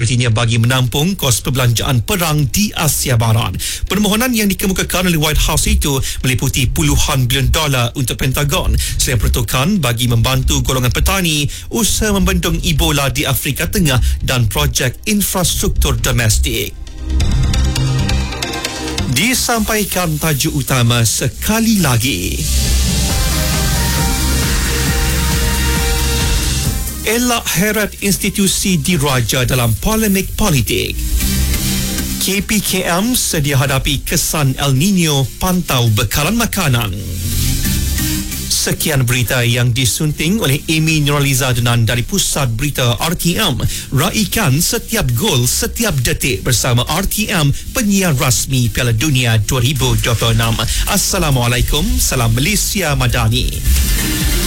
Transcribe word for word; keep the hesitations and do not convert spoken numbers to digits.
sepertinya bagi menampung kos perbelanjaan perang di Asia Barat. Permohonan yang dikemukakan oleh White House itu meliputi puluhan bilion dolar untuk Pentagon selain peruntukan bagi membantu golongan petani, usaha membendung Ebola di Afrika Tengah dan projek infrastruktur domestik. Disampaikan tajuk utama sekali lagi. Elak heret institusi diraja dalam polemik politik. K P K M sedia hadapi kesan El Nino pantau bekalan makanan. Sekian berita yang disunting oleh Amy Nuraliza Dunan dari Pusat Berita R T M. Raikan setiap gol, setiap detik bersama R T M, penyiar rasmi Piala Dunia dua ribu dua puluh enam. Assalamualaikum, salam Malaysia Madani.